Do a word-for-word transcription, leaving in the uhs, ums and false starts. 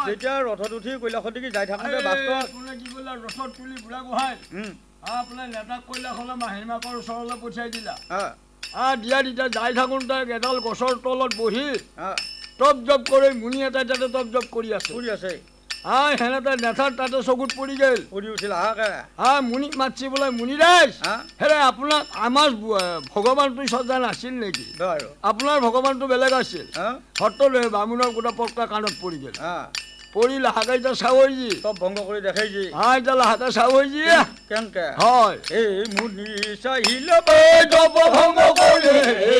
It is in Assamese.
যেতিয়া ৰথত উঠি কৈলাশত যাই থাকোঁতে বাস্তৱ কোনে কি কৰিলা ৰথত তুলি বুঢ়া গোহাঁই আপোনাৰ নেতাক কৈলাশলৈ মাহীমাকৰ ওচৰলৈ পঠিয়াই দিলা আ দিয়া তেতিয়া যাই থাকোঁতে এডাল গছৰ তলত বহি টপ জপ কৰি মুনি এটা তাতে টপ জপ কৰি আছে কৰি আছে আই সেনেতে নেথাৰ তাতে চকুত পৰি গেল পৰি উঠিল আহাকে আ মুনিক মাতছি বোলে মুনিৰাজ হেৰে আপোনাক আমাৰ ভগৱানটো সজা নাছিল নেকি আপোনাৰ ভগৱানটো বেলেগ আছিল হঠাৎ বামুণৰ গোটা পটকা কাণত পৰি গেল পৰি লাহাকে এতিয়া চাৱৈজি চব ভংগ কৰি দেখাইছি হা এতিয়া লাহাকে চাৱৈজি কেনকে হয় এই মুনি চাহিল ভংগ কৰি